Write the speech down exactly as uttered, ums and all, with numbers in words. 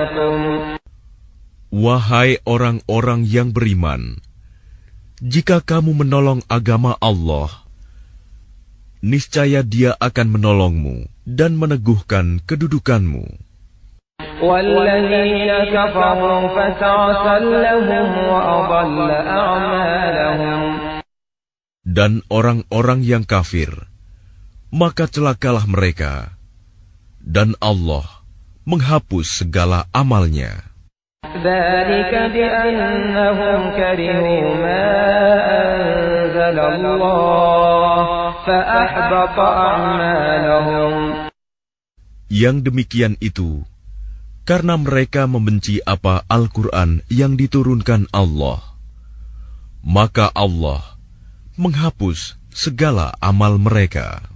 لكم. Wahai orang-orang yang beriman, jika kamu menolong agama Allah, niscaya Dia akan menolongmu dan meneguhkan kedudukanmu. وَالَّذِينَ كَفَرُوا فَسَعْصًا لَهُمْ وَأَضَلَّ أَعْمَالَهُمْ. Dan orang-orang yang kafir, maka celakalah mereka, dan Allah menghapus segala amalnya. ذَلِكَ بِأَنَّهُمْ كَرِهُوا مَا أَنزَلَ اللَّهُ فَأَحْبَطَ أَعْمَالَهُمْ. Yang demikian itu karena mereka membenci apa Al-Quran yang diturunkan Allah, maka Allah menghapus segala amal mereka.